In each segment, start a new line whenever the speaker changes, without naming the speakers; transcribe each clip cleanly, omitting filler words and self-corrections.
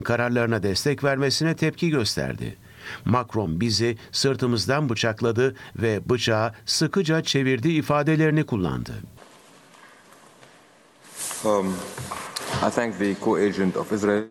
kararlarına destek vermesine tepki gösterdi. Macron bizi sırtımızdan bıçakladı ve bıçağı sıkıca çevirdi ifadelerini kullandı.
I thank the co-agent of Israel.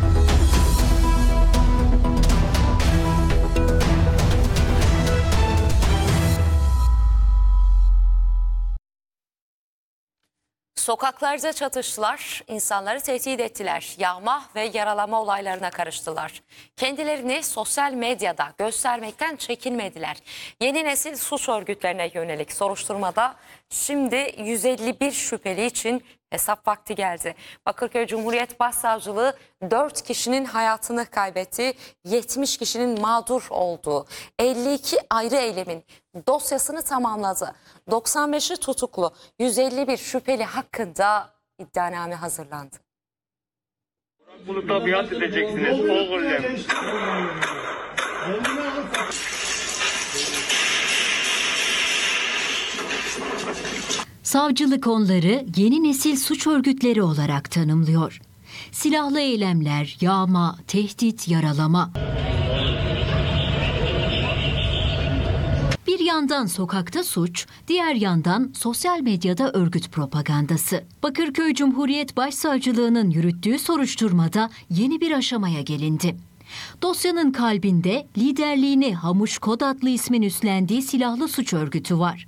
Sokaklarda çatıştılar, insanları tehdit ettiler, yağma ve yaralama olaylarına karıştılar. Kendilerini sosyal medyada göstermekten çekinmediler. Yeni nesil suç örgütlerine yönelik soruşturmada şimdi 151 şüpheli için hesap vakti geldi. Bakırköy Cumhuriyet Başsavcılığı 4 kişinin hayatını kaybetti, 70 kişinin mağdur olduğu 52 ayrı eylemin dosyasını tamamladı. 95'i tutuklu, 151 şüpheli hakkında iddianame hazırlandı.
Bunu tabiat edeceksiniz oğlum.
Savcılık onları yeni nesil suç örgütleri olarak tanımlıyor. Silahlı eylemler, yağma, tehdit, yaralama. Bir yandan sokakta suç, diğer yandan sosyal medyada örgüt propagandası. Bakırköy Cumhuriyet Başsavcılığı'nın yürüttüğü soruşturmada yeni bir aşamaya gelindi. Dosyanın kalbinde liderliğini Hamuş Kod adlı ismin üstlendiği silahlı suç örgütü var.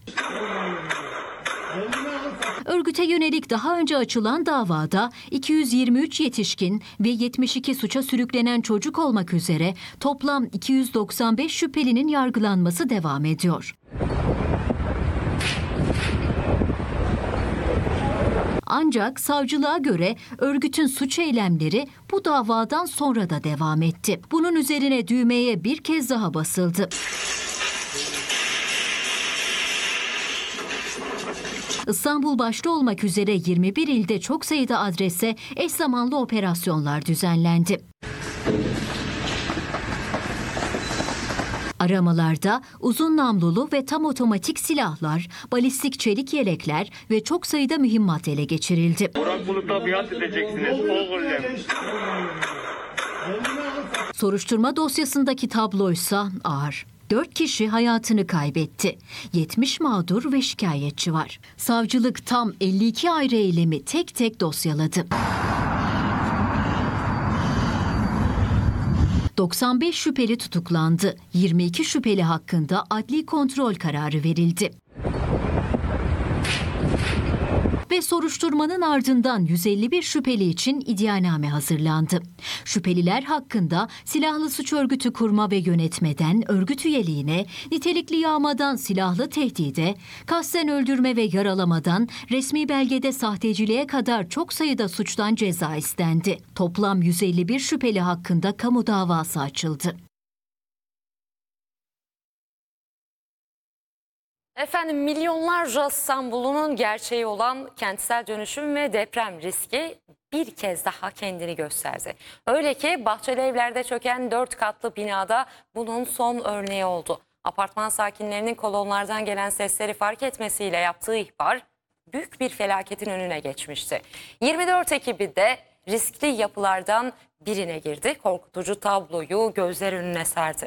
Örgüte yönelik daha önce açılan davada 223 yetişkin ve 72 suça sürüklenen çocuk olmak üzere toplam 295 şüphelinin yargılanması devam ediyor. Ancak savcılığa göre örgütün suç eylemleri bu davadan sonra da devam etti. Bunun üzerine düğmeye bir kez daha basıldı. İstanbul başta olmak üzere 21 ilde çok sayıda adrese eş zamanlı operasyonlar düzenlendi. Aramalarda uzun namlulu ve tam otomatik silahlar, balistik çelik yelekler ve çok sayıda mühimmat ele geçirildi.
Bunu tabiat edeceksiniz oğlum.
Soruşturma dosyasındaki tabloysa ağır. 4 kişi hayatını kaybetti. 70 mağdur ve şikayetçi var. Savcılık tam 52 ayrı eylemi tek tek dosyaladı. 95 şüpheli tutuklandı. 22 şüpheli hakkında adli kontrol kararı verildi. Ve soruşturmanın ardından 151 şüpheli için iddianame hazırlandı. Şüpheliler hakkında silahlı suç örgütü kurma ve yönetmeden örgüt üyeliğine, nitelikli yağmadan silahlı tehdide, kasten öldürme ve yaralamadan resmi belgede sahteciliğe kadar çok sayıda suçtan ceza istendi. Toplam 151 şüpheli hakkında kamu davası açıldı.
Efendim, milyonlarca İstanbul'un gerçeği olan kentsel dönüşüm ve deprem riski bir kez daha kendini gösterdi. Öyle ki Bahçeli Evler'de çöken 4 katlı binada bunun son örneği oldu. Apartman sakinlerinin kolonlardan gelen sesleri fark etmesiyle yaptığı ihbar büyük bir felaketin önüne geçmişti. 24 ekibi de riskli yapılardan birine girdi. Korkutucu tabloyu gözler önüne serdi.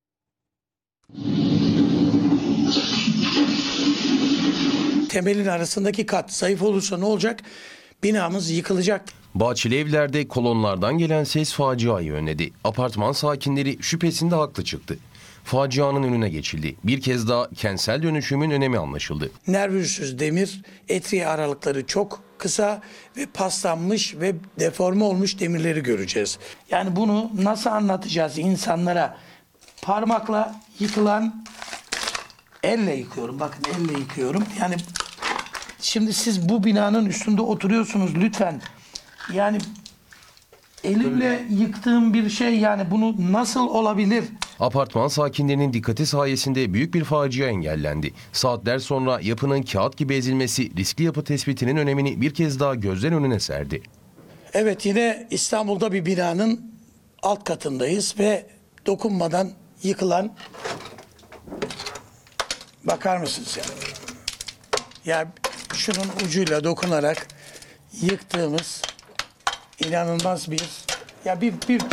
Temelin arasındaki kat zayıf olursa ne olacak? Binamız yıkılacak.
Bahçeli Evler'de kolonlardan gelen ses faciayı önledi. Apartman sakinleri şüphesinde haklı çıktı. Facianın önüne geçildi. Bir kez daha kentsel dönüşümün önemi anlaşıldı.
Nervürsüz demir, etriği aralıkları çok kısa ve paslanmış ve deforme olmuş demirleri göreceğiz. Yani bunu nasıl anlatacağız insanlara? Parmakla yıkılan, elle yıkıyorum. Bakın elle yıkıyorum. Yani şimdi siz bu binanın üstünde oturuyorsunuz lütfen. Yani elimle yıktığım bir şey, yani bunu nasıl olabilir?
Apartman sakinlerinin dikkati sayesinde büyük bir facia engellendi. Saatler sonra yapının kağıt gibi ezilmesi riskli yapı tespitinin önemini bir kez daha gözler önüne serdi.
Evet, yine İstanbul'da bir binanın alt katındayız ve dokunmadan yıkılan, bakar mısınız ya? Ya şunun ucuyla dokunarak yıktığımız inanılmaz bir Ya bir